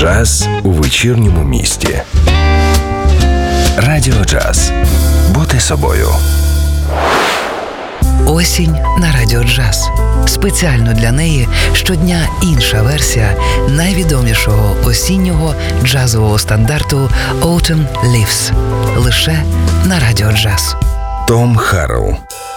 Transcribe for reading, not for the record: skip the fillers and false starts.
Джаз у вечірньому місті. Радіо Джаз. Бути собою. Осінь на Радіо Джаз. Спеціально для неї щодня інша версія найвідомішого осіннього джазового стандарту Autumn Leaves. Лише на Радіо Джаз. Том Харрелл.